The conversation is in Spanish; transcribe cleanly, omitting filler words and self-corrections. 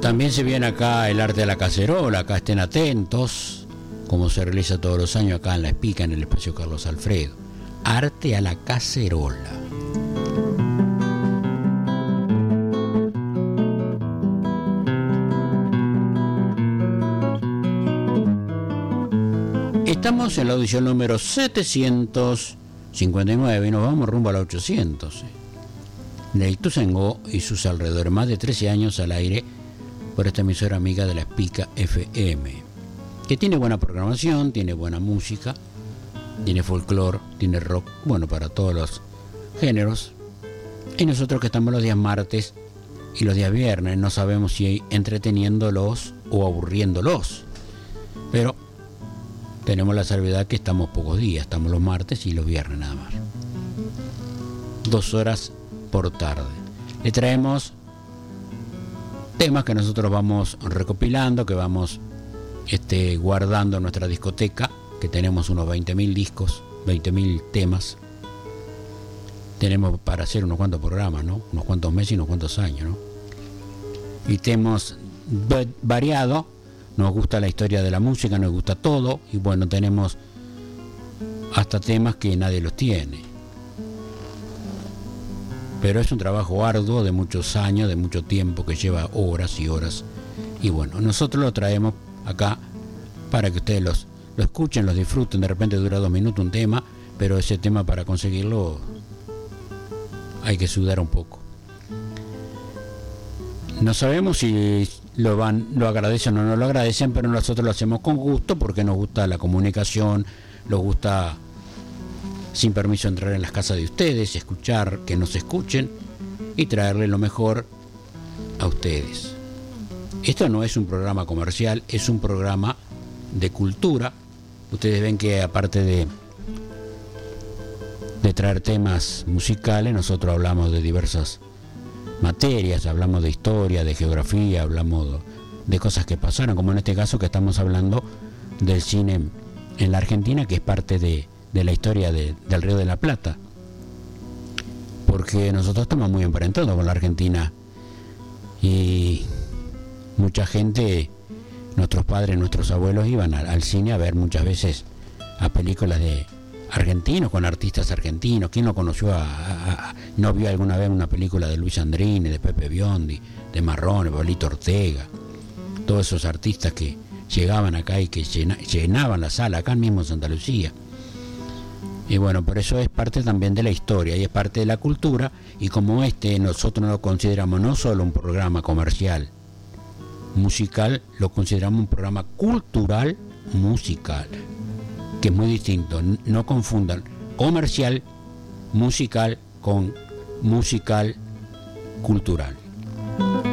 También se viene acá el arte de la cacerola, acá estén atentos, como se realiza todos los años acá en La Espica, en el espacio Carlos Alfredo. Arte a la cacerola. Estamos en la audición número 759 y nos vamos rumbo a la 800. De Ituzaingó y sus alrededores, más de 13 años al aire por esta emisora amiga de La Espica FM, que tiene buena programación, tiene buena música, tiene folclore, tiene rock, bueno, para todos los géneros. Y nosotros que estamos los días martes y los días viernes, no sabemos si entreteniéndolos o aburriéndolos, pero tenemos la salvedad que estamos pocos días, estamos los martes y los viernes nada más. 2 horas por tarde. Le traemos temas que nosotros vamos recopilando, que vamos guardando en nuestra discoteca, que tenemos unos 20.000 discos, 20.000 temas. Tenemos para hacer unos cuantos programas, ¿no? Unos cuantos meses y unos cuantos años, ¿no? Y temas variados. Nos gusta la historia de la música, nos gusta todo, y bueno, tenemos hasta temas que nadie los tiene. Pero es un trabajo arduo de muchos años, de mucho tiempo, que lleva horas y horas. Y bueno, nosotros lo traemos acá para que ustedes lo escuchen, los disfruten. De repente dura 2 minutos un tema, pero ese tema para conseguirlo hay que sudar un poco. No sabemos si lo agradecen o no lo agradecen, pero nosotros lo hacemos con gusto porque nos gusta la comunicación, nos gusta sin permiso entrar en las casas de ustedes, escuchar, que nos escuchen y traerle lo mejor a ustedes. Esto no es un programa comercial, es un programa de cultura. Ustedes ven que aparte de traer temas musicales, nosotros hablamos de diversas materias, hablamos de historia, de geografía, hablamos de cosas que pasaron, como en este caso que estamos hablando del cine en la Argentina, que es parte de la historia del Río de la Plata, porque nosotros estamos muy emparentados con la Argentina y mucha gente, nuestros padres, nuestros abuelos iban al cine a ver muchas veces a películas de argentinos, con artistas argentinos. ¿Quién no conoció no vio alguna vez una película de Luis Andrini, de Pepe Biondi, de Marrone, Pablito Ortega? Todos esos artistas que llegaban acá y que llenaban la sala acá mismo en Santa Lucía. Y bueno, por eso es parte también de la historia y es parte de la cultura, y como nosotros lo consideramos no solo un programa comercial musical, lo consideramos un programa cultural musical, que es muy distinto. No confundan comercial musical con musical cultural.